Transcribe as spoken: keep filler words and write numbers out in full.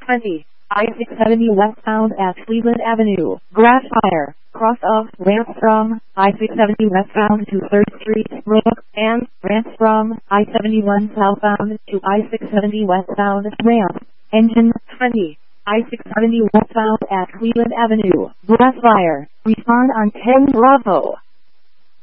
twenty. I six seventy westbound at Cleveland Avenue. Grass fire. Cross off ramp from I six seventy westbound to third Street, Brook, and ramp from I seventy-one southbound to I six seventy westbound, ramp. Engine twenty. I six seventy westbound at Cleveland Avenue. Grass fire. Respond on ten Bravo.